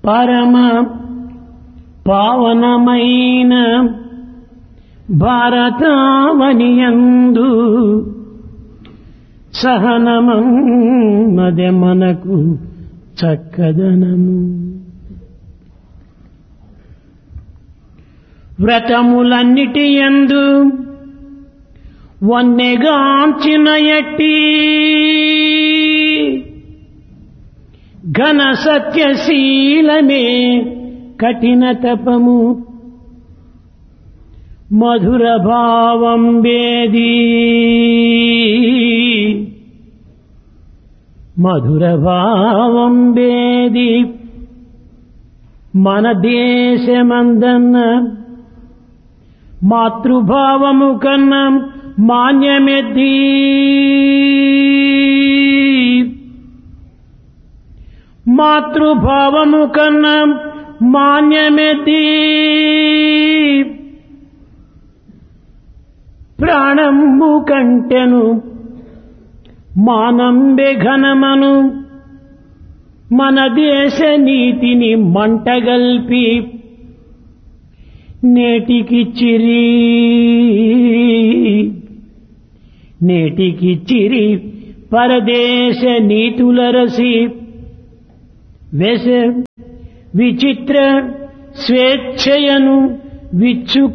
పరమ పావనమైన భారతావనియందు సహనమన్నదే మనకు చక్కదనము. వ్రతములన్నిటియందు వన్నెగాంచిన ఎట్టి ఘన సత్యశీలమే కఠిన తపము. మధుర భావం వేది మధుర భావం వేది మన దేశమందన్న మాతృభావము కన్నా మాన్యమెద్ది. మాతృభావము కన్నా మాన్యమెద్ది. ప్రాణము కంటెను మానంబె ఘనమను మన దేశ నీతిని మంటగల్పి నేటికిచ్చిరి పరదేశ నీతులరసి వెస విచిత్ర స్వేచ్ఛయను విచ్చు